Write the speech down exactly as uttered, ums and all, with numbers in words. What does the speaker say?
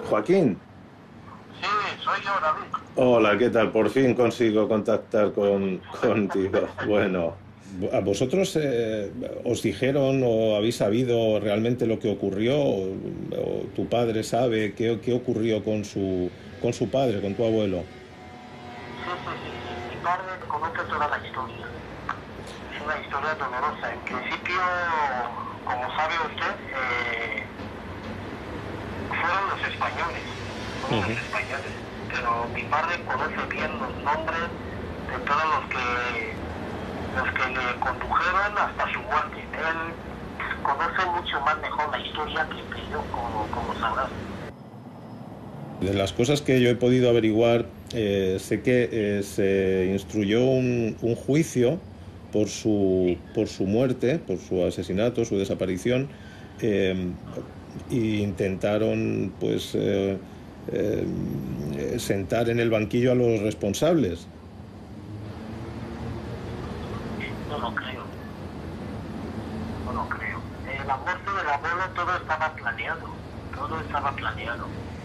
Joaquín, Sí, soy yo, David. hola, ¿qué tal? Por fin consigo contactar con, contigo. Bueno, ¿a vosotros eh, os dijeron o habéis sabido realmente lo que ocurrió? ¿O, o tu padre sabe qué, qué ocurrió con su, con su padre, con tu abuelo? Sí, sí, sí, sí. Mi padre conoce toda la historia. Es una historia dolorosa. En principio, como sabe usted, eh, fueron los españoles. Fueron los Ujú. españoles. Pero mi padre conoce bien los nombres de todos los que, los que le condujeron hasta su muerte. Él conoce mucho más mejor la historia que, que yo, como, como sabrás. De las cosas que yo he podido averiguar, eh, sé que eh, se instruyó un, un juicio por su, Sí. por su muerte, por su asesinato, su desaparición, eh, e intentaron pues eh, eh, sentar en el banquillo a los responsables. No lo creo, no lo creo. Eh, la muerte del abuelo todo estaba planeado, todo estaba planeado.